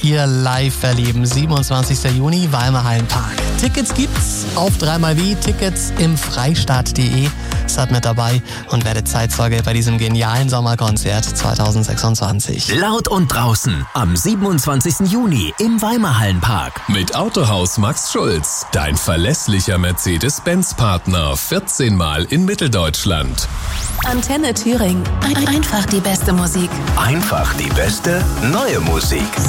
ihr live erleben. 27. Juni, Weimar Hallenpark. Tickets gibt's auf 3xV, Tickets im Freistaat.de. Seid mit dabei und werdet Zeitzeuge bei diesem genialen Sommerkonzert 2026. Laut und draußen am 27. Juni im Weimar Hallenpark. Mit Autohaus Max Schulz, dein verlässlicher Mercedes-Benz-Partner, 14 Mal in Mitteldeutschland. Antenne Thüringen. Einfach die beste Musik. Einfach die beste neue Musik.